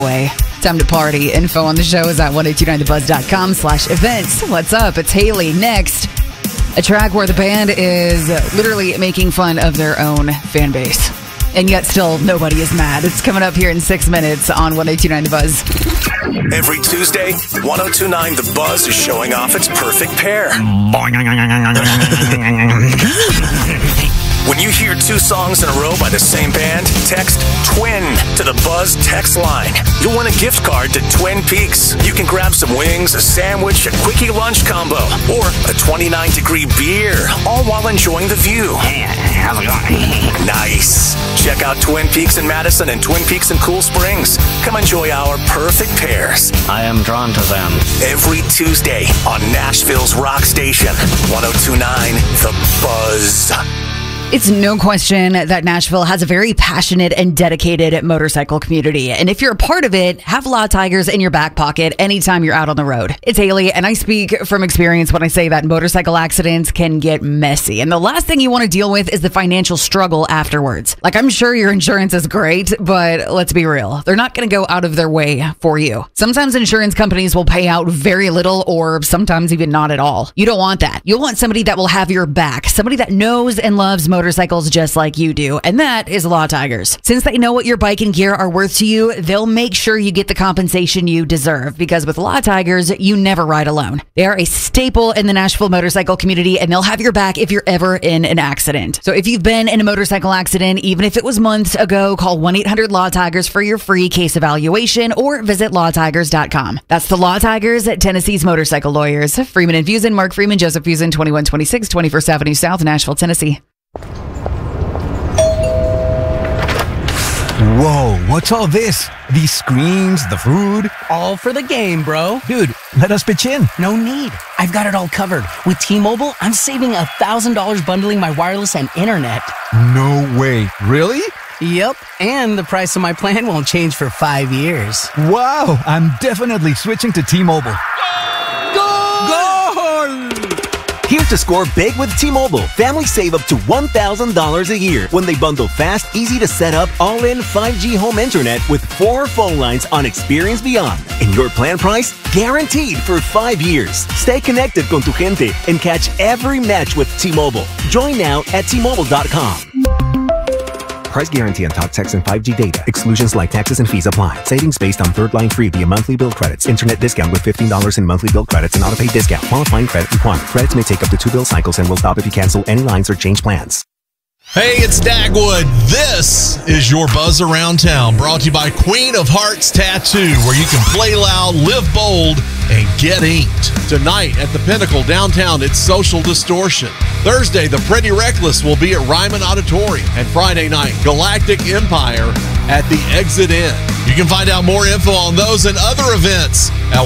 way. Time to party. Info on the show is at 1029thebuzz.com/events. What's up? It's Haley. Next, a track where the band is literally making fun of their own fan base. And yet still nobody is mad. It's coming up here in 6 minutes on 1029 The Buzz. Every Tuesday, 1029 The Buzz is showing off its perfect pair. When you hear two songs in a row by the same band, text TWIN to the Buzz text line. You'll win a gift card to Twin Peaks. You can grab some wings, a sandwich, a quickie lunch combo, or a 29-degree beer, all while enjoying the view. How's it going? Nice. Check out Twin Peaks in Madison and Twin Peaks in Cool Springs. Come enjoy our perfect pairs. I am drawn to them. Every Tuesday on Nashville's rock station, 1029 The Buzz. It's no question that Nashville has a very passionate and dedicated motorcycle community. And if you're a part of it, have Law Tigers in your back pocket anytime you're out on the road. It's Haley, and I speak from experience when I say that motorcycle accidents can get messy. And the last thing you want to deal with is the financial struggle afterwards. Like, I'm sure your insurance is great, but let's be real. They're not going to go out of their way for you. Sometimes insurance companies will pay out very little or sometimes even not at all. You don't want that. You'll want somebody that will have your back, somebody that knows and loves motorcycles just like you do, and that is Law Tigers. Since they know what your bike and gear are worth to you, they'll make sure you get the compensation you deserve, because with Law Tigers, you never ride alone. They are a staple in the Nashville motorcycle community, and they'll have your back if you're ever in an accident. So if you've been in a motorcycle accident, even if it was months ago, call 1-800-LAW-TIGERS for your free case evaluation or visit lawtigers.com. That's the Law Tigers at Tennessee's motorcycle lawyers. Freeman and Fusen, Mark Freeman, Joseph Fusen, 2126 21st Avenue South, Nashville, Tennessee. Whoa, what's all this? These screens, the food? All for the game, bro. Dude, let us pitch in. No need. I've got it all covered. With T-Mobile, I'm saving $1,000 bundling my wireless and internet. No way. Really? Yep, and the price of my plan won't change for 5 years. Wow, I'm definitely switching to T-Mobile. Here to score big with T-Mobile. Families save up to $1,000 a year when they bundle fast, easy to set up, all-in 5G home internet with 4 phone lines on Experience Beyond. And your plan price? Guaranteed for 5 years. Stay connected con tu gente and catch every match with T-Mobile. Join now at T-Mobile.com. Price guarantee on talk, text, and 5G data. Exclusions like taxes and fees apply. Savings based on third line free via monthly bill credits. Internet discount with $15 in monthly bill credits and auto-pay discount. Qualifying credit required. Credits may take up to 2 bill cycles and will stop if you cancel any lines or change plans. Hey, it's Dagwood. This is your Buzz Around Town, brought to you by Queen of Hearts Tattoo, where you can play loud, live bold, and get inked. Tonight at the Pinnacle downtown, it's Social Distortion. Thursday, The Pretty Reckless will be at Ryman Auditorium. And Friday night, Galactic Empire at the Exit Inn. You can find out more info on those and other events at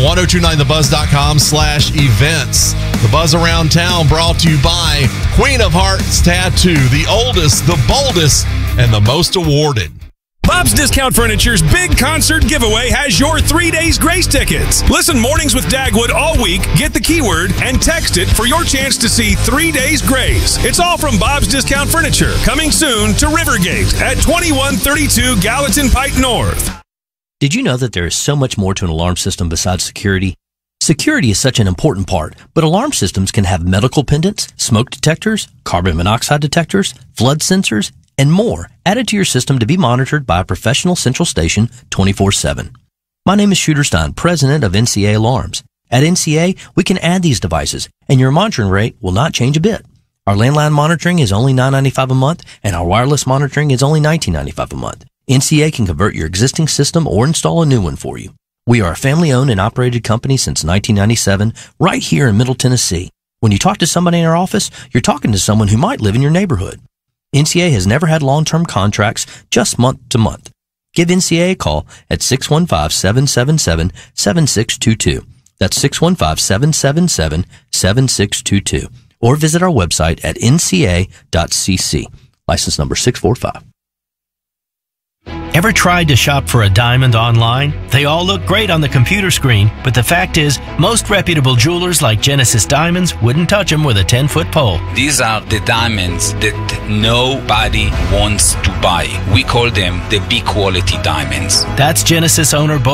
1029thebuzz.com/events. The Buzz Around Town brought to you by Queen of Hearts Tattoo, the oldest, the boldest, and the most awarded. Bob's Discount Furniture's big concert giveaway has your 3 days grace tickets. Listen Mornings with Dagwood all week, get the keyword, and text it for your chance to see 3 days grace. It's all from Bob's Discount Furniture, coming soon to Rivergate at 2132 Gallatin Pike North. Did you know that there is so much more to an alarm system besides security? Security is such an important part, but alarm systems can have medical pendants, smoke detectors, carbon monoxide detectors, flood sensors, and more added to your system to be monitored by a professional central station 24/7. My name is Shooter Stein, president of NCA Alarms. At NCA, we can add these devices, and your monitoring rate will not change a bit. Our landline monitoring is only $9.95 a month, and our wireless monitoring is only $19.95 a month. NCA can convert your existing system or install a new one for you. We are a family-owned and operated company since 1997, right here in Middle Tennessee. When you talk to somebody in our office, you're talking to someone who might live in your neighborhood. NCA has never had long-term contracts, just month to month. Give NCA a call at 615-777-7622. That's 615-777-7622. Or visit our website at nca.cc. License number 645. Ever tried to shop for a diamond online? They all look great on the computer screen, but the fact is, most reputable jewelers like Genesis Diamonds wouldn't touch them with a 10-foot pole. These are the diamonds that nobody wants to buy. We call them the B-quality diamonds. That's Genesis owner